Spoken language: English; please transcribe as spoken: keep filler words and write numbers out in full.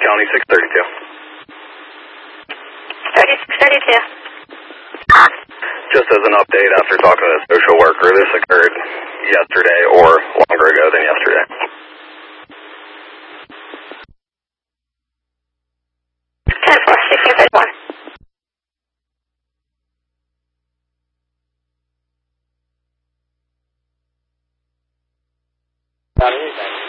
County six thirty-two. thirty-six thirty-two. Just as an update, after talking to the social worker, this occurred yesterday or longer ago than yesterday. ten four, sixteen thirty-one. Not anything.